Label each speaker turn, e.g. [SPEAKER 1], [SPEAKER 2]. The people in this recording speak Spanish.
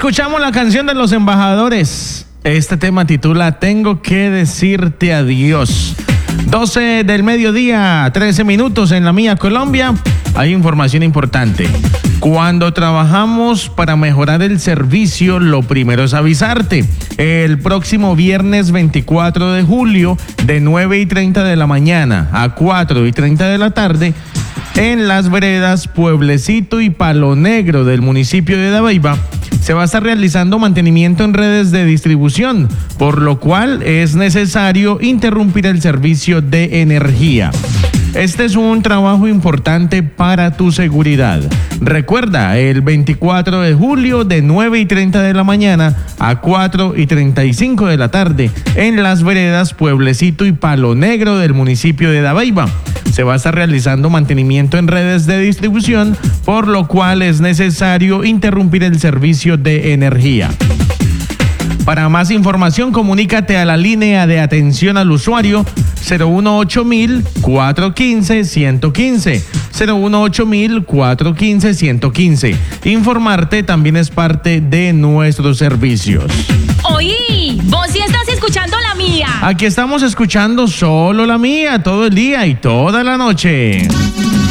[SPEAKER 1] Escuchamos la canción de Los Embajadores. Este tema titula Tengo que decirte adiós. 12 del mediodía, 13 minutos en la mía Colombia. Hay información importante. Cuando trabajamos para mejorar el servicio, lo primero es avisarte. El próximo viernes 24 de julio, de 9:30 de la mañana a 4:30 de la tarde, en Las Veredas, Pueblecito y Palo Negro del municipio de Dabeiba, se va a estar realizando mantenimiento en redes de distribución, por lo cual es necesario interrumpir el servicio de energía. Este es un trabajo importante para tu seguridad. Recuerda, el 24 de julio de 9:30 de la mañana a 4:35 de la tarde, en Las Veredas, Pueblecito y Palo Negro del municipio de Dabeiba. Se va a estar realizando mantenimiento en redes de distribución, por lo cual es necesario interrumpir el servicio de energía. Para más información, comunícate a la línea de atención al usuario 018-415-115. 018-415-115. Informarte también es parte de nuestros servicios.
[SPEAKER 2] Oí, vos sí estás escuchando la mía.
[SPEAKER 1] Aquí estamos escuchando solo la mía todo el día y toda la noche.